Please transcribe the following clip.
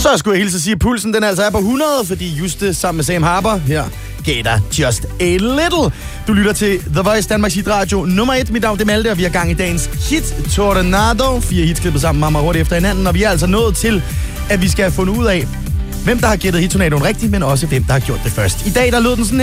Så skulle jeg hilse at sige, at pulsen den altså er på 100, fordi Juste sammen med Sam Harper her gav dig Just a Little. Du lytter til The Voice, Danmarks hitradio nummer 1. Mit navn er Malte, og vi er gang i dagens hit Tornado. 4 hits klippet sammen meget hurtigt efter hinanden, og vi er altså nået til, at vi skal have fundet ud af, hvem der har gættet hittornadoen rigtigt, men også hvem der har gjort det først. I dag der lød den sådan